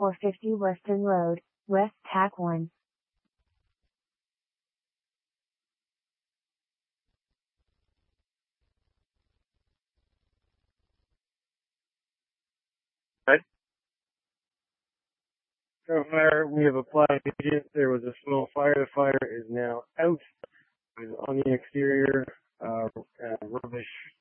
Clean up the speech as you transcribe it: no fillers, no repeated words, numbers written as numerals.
450 Weston Road, West TAC 1. Right. So far, we have applied agent. There was a small fire. The fire is now out. It was on the exterior, rubbish